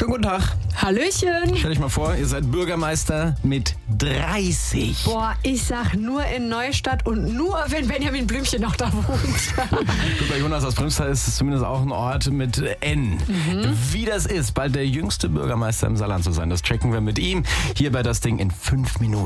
Schönen guten Tag. Hallöchen. Stell dich mal vor, ihr seid Bürgermeister mit 30. Boah, ich sag nur in Neustadt und nur, wenn Benjamin Blümchen noch da wohnt. Gut, bei Jonas aus Primstal ist es zumindest auch ein Ort mit N. Wie das ist, bald der jüngste Bürgermeister im Saarland zu sein, das checken wir mit ihm hier bei Das Ding in 5 Minuten.